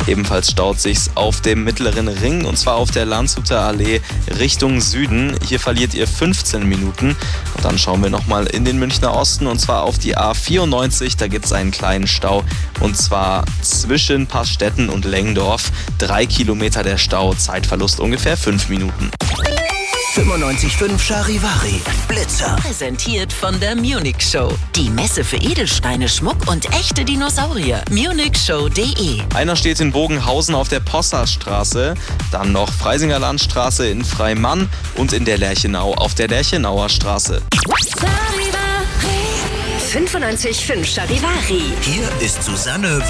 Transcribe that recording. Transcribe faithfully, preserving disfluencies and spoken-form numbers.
Ebenfalls staut sich's auf dem Mittleren Ring und zwar auf der Landshuter Allee Richtung Süden. Hier verliert ihr fünfzehn Minuten. Und dann schauen wir nochmal in den Münchner Osten und zwar auf die A vierundneunzig. Da gibt es einen kleinen Stau und zwar zwischen Passstetten und Lengdorf. Drei Kilometer der Stau, Zeitverlust ungefähr fünf Minuten. fünfundneunzig Komma fünf Charivari Blitzer. Präsentiert von der Munich Show. Die Messe für Edelsteine, Schmuck und echte Dinosaurier. munich show punkt de. Einer steht in Bogenhausen auf der Possarstraße, dann noch Freisinger Landstraße in Freimann und in der Lerchenau auf der Lerchenauer Straße. fünfundneunzig Komma fünf Charivari. Hier ist Susanne